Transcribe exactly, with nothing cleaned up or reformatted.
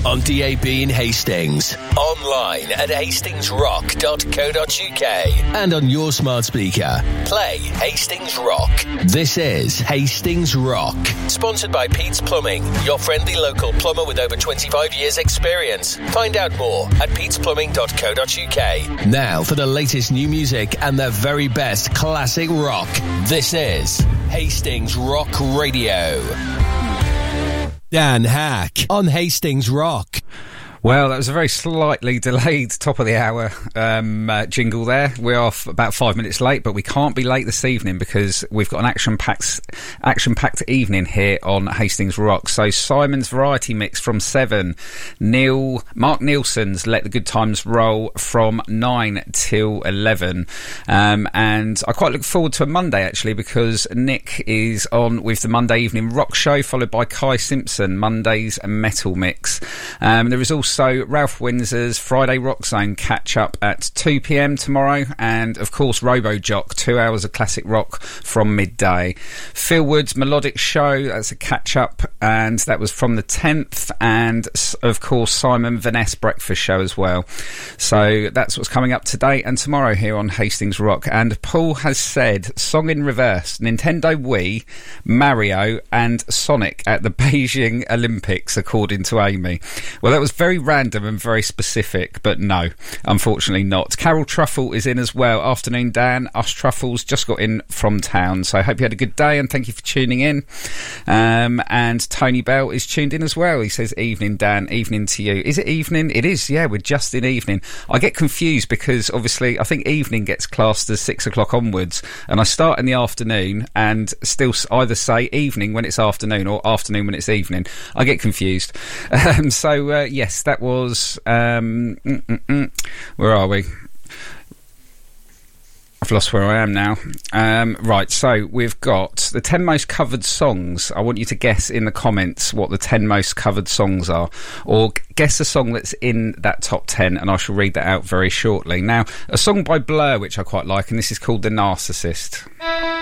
on D A B in Hastings, online at hastings rock dot co dot uk, and on your smart speaker. Play Hastings Rock. This is Hastings Rock. Sponsored by Pete's Plumbing, your friendly local plumber with over twenty-five years experience. Find out more at petes plumbing dot co dot uk. Now for the latest new music and the very best classic rock. This is Hastings Rock Radio. Dan Hack on Hastings Rock. Well, that was a very slightly delayed top of the hour um, uh, jingle there. We are f- about five minutes late, but we can't be late this evening because we've got an action-packed, action-packed evening here on Hastings Rock. So Simon's Variety Mix from seven, Neil, Mark Nielsen's Let the Good Times Roll from nine till eleven. Um, and I quite look forward to a Monday, actually, because Nick is on with the Monday Evening Rock Show, followed by Kai Simpson, Monday's Metal Mix. Um, there is also So Ralph Windsor's Friday Rock Zone catch up at two p.m. tomorrow, and of course Robo Jock, two hours of classic rock from midday. Phil Wood's Melodic Show, that's a catch up, and that was from the tenth, and of course Simon Vaness Breakfast Show as well. So that's what's coming up today and tomorrow here on Hastings Rock. And Paul has said song in reverse: Nintendo Wii, Mario and Sonic at the Beijing Olympics, according to Amy. Well, that was very random and very specific, but no, unfortunately not. Carol Truffle is in as well. Afternoon, Dan. Us Truffles just got in from town, so I hope you had a good day and thank you for tuning in. Um, and Tony Bell is tuned in as well. He says, evening, Dan. Evening to you. Is it evening? It is, yeah, we're just in evening. I get confused because obviously I think evening gets classed as six o'clock onwards, and I start in the afternoon and still either say evening when it's afternoon or afternoon when it's evening. I get confused. Um, so uh, yes, that was um mm, mm, mm. Where are we? I've lost where I am now. Um, right, so we've got the ten most covered songs. I want you to guess in the comments what the ten most covered songs are, or guess a song that's in that top ten, and I shall read that out very shortly. Now, a song by Blur which I quite like, and this is called The Narcissist.